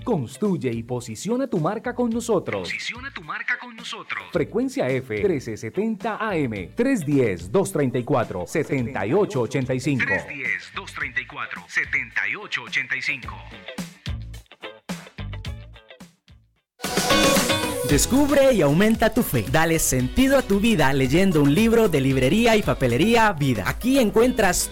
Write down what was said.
Construye y posiciona tu marca con nosotros. Frecuencia F 1370 AM 310-234-7885. 310-234-7885. Descubre y aumenta tu fe. Dale sentido a tu vida leyendo un libro de Librería y Papelería Vida. Aquí encuentras